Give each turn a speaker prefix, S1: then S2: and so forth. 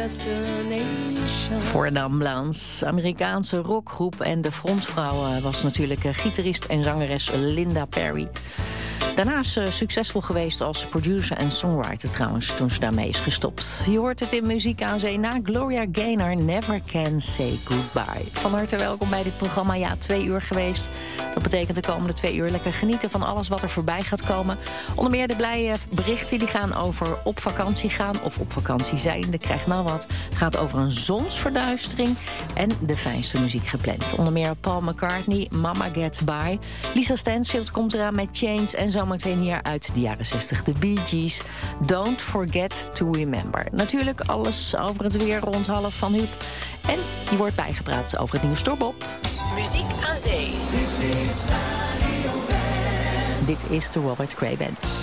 S1: Voor de Ambulance, Amerikaanse rockgroep. En de frontvrouw was natuurlijk gitarist en zangeres Linda Perry. Daarnaast succesvol geweest als producer en songwriter trouwens, toen ze daarmee is gestopt. Je hoort het in Muziek aan Zee na Gloria Gaynor, Never Can Say Goodbye. Van harte welkom bij dit programma. Ja, 2 uur geweest. Dat betekent de komende 2 uur lekker genieten van alles wat er voorbij gaat komen. Onder meer de blije berichten die gaan over op vakantie gaan of op vakantie zijn. De Krijg Nou Wat gaat over een zonsverduistering en de fijnste muziek gepland. Onder meer Paul McCartney, Mama Gets By. Lisa Stansfield komt eraan met Change en zometeen hier uit de jaren 60 de Bee Gees. Don't Forget to Remember. Natuurlijk alles over het weer rond 6:30. En je wordt bijgepraat over het nieuws door Bob.
S2: Muziek aan Zee.
S1: Dit is de Robert Cray Band.